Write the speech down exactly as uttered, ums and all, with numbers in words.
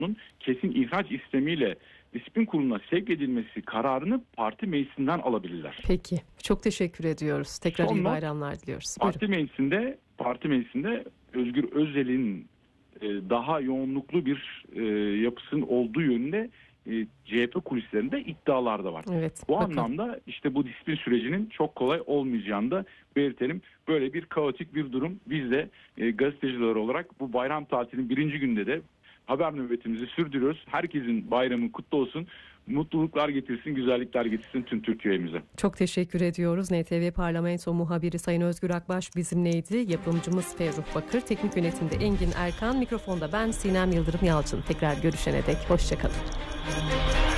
kesin ihraç istemiyle disiplin kuruluna sevk edilmesi kararını parti meclisinden alabilirler. Peki. Çok teşekkür ediyoruz. Tekrar Son iyi not, bayramlar diliyoruz. Parti Buyurun. meclisinde parti meclisinde Özgür Özel'in e, daha yoğunluklu bir e, yapısının olduğu yönünde e, C H P kulislerinde iddialar da var. Evet, Bu bakalım. anlamda işte bu disiplin sürecinin çok kolay olmayacağını da belirtelim. Böyle bir kaotik bir durum. Biz de e, gazeteciler olarak bu bayram tatilinin birinci günde de haber nöbetimizi sürdürüyoruz. Herkesin bayramı kutlu olsun. Mutluluklar getirsin, güzellikler getirsin tüm Türkiye'mize. Çok teşekkür ediyoruz. N T V Parlamento muhabiri Sayın Özgür Akbaş bizimleydi. Yapımcımız Ferruh Bakır, teknik yönetimde Engin Erkan, mikrofonda ben Sinem Yıldırım Yalçın. Tekrar görüşene dek hoşçakalın.